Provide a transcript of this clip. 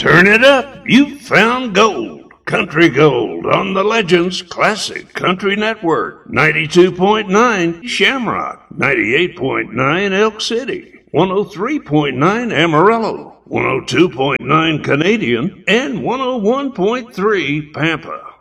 Turn it up. You've found gold. Country Gold on the Legends Classic Country Network. 92.9 Shamrock. 98.9 Elk City. 103.9 Amarillo. 102.9 Canadian. And 101.3 Pampa.